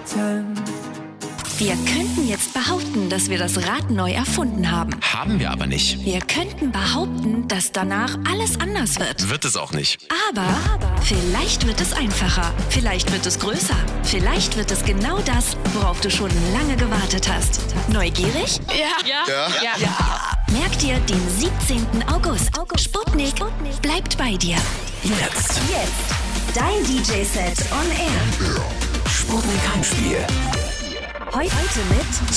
Wir könnten jetzt behaupten, dass wir das Rad neu erfunden haben. Haben wir aber nicht. Wir könnten behaupten, dass danach alles anders wird. Wird es auch nicht. Aber vielleicht wird es einfacher. Vielleicht wird es größer. Vielleicht wird es genau das, worauf du schon lange gewartet hast. Neugierig? Ja. Merk dir den 17. August. Sputnik bleibt bei dir. Jetzt. Dein DJ-Set on Air. Sputnik Heimspiel. Heute mit